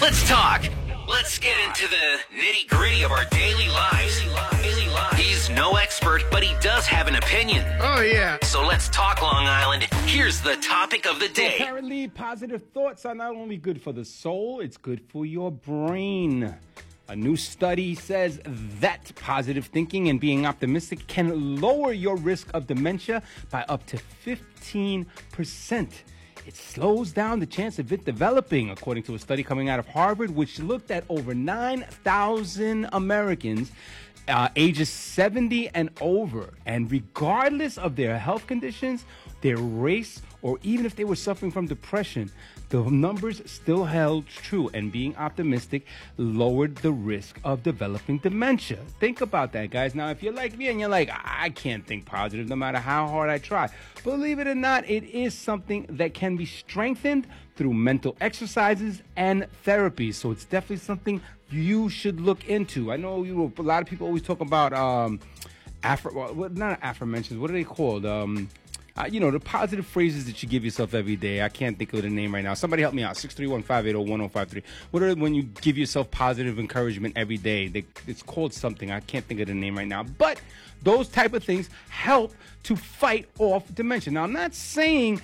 Let's talk. Let's get into the nitty-gritty of our daily lives. He's no expert, but he does have an opinion. Oh, yeah. So let's talk, Long Island. Here's the topic of the day. Apparently, positive thoughts are not only good for the soul, it's good for your brain. A new study says that positive thinking and being optimistic can lower your risk of dementia by up to 15%. It slows down the chance of it developing, according to a study coming out of Harvard, which looked at over 9,000 Americans ages 70 and over. And regardless of their health conditions, their race, or even if they were suffering from depression, the numbers still held true, and being optimistic lowered the risk of developing dementia. Think about that, guys. Now, if you're like me and you're like, I can't think positive no matter how hard I try, believe it or not, it is something that can be strengthened through mental exercises and therapy. So it's definitely something you should look into. I know a lot of people always talk about not affirmations. What are they called? The positive phrases that you give yourself every day. I can't think of the name right now. Somebody help me out. 631-580-1053. What are when you give yourself positive encouragement every day? It's called something. I can't think of the name right now. But those type of things help to fight off dementia. Now, I'm not saying